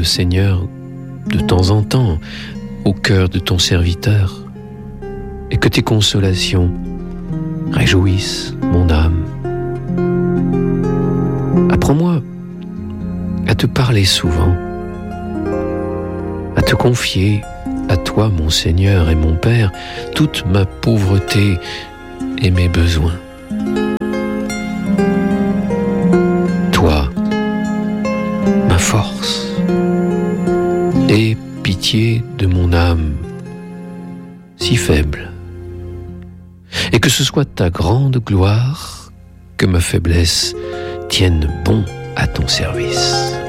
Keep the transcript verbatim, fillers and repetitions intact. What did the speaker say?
Seigneur, de temps en temps, au cœur de ton serviteur, et que tes consolations réjouissent mon âme. Apprends-moi à te parler souvent, à te confier à toi, mon Seigneur et mon Père, toute ma pauvreté et mes besoins. Toi, ma force, aie pitié de mon âme si faible, et que ce soit ta grande gloire que ma faiblesse tienne bon à ton service.